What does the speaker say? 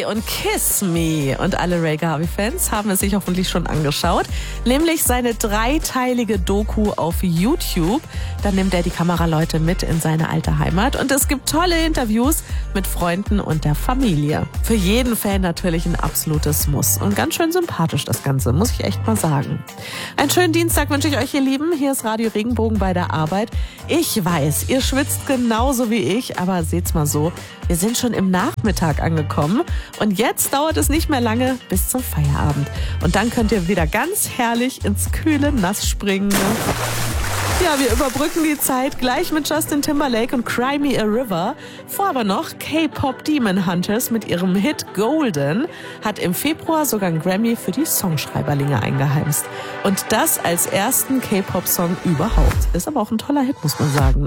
Harvey und Kiss Me. Und alle Ray Harvey-Fans haben es sich hoffentlich schon angeschaut. Nämlich seine dreiteilige Doku auf YouTube. Da nimmt er die Kameraleute mit in seine alte Heimat. Und es gibt tolle Interviews mit Freunden und der Familie. Für jeden Fan natürlich ein absolutes Muss. Und ganz schön sympathisch das Ganze, muss ich echt mal sagen. Einen schönen Dienstag wünsche ich euch, ihr Lieben. Hier ist Radio Regenbogen bei der Arbeit. Ich weiß, ihr schwitzt genauso wie ich, aber seht's mal so, wir sind schon im Nachmittag angekommen und jetzt dauert es nicht mehr lange bis zum Feierabend. Und dann könnt ihr wieder ganz herrlich ins kühle Nass springen. Ja, wir überbrücken die Zeit gleich mit Justin Timberlake und Cry Me a River. Vor aber noch K-Pop Demon Hunters mit ihrem Hit Golden hat im Februar sogar einen Grammy für die Songschreiberlinge eingeheimst. Und das als ersten K-Pop-Song überhaupt. Ist aber auch ein toller Hit, muss man sagen.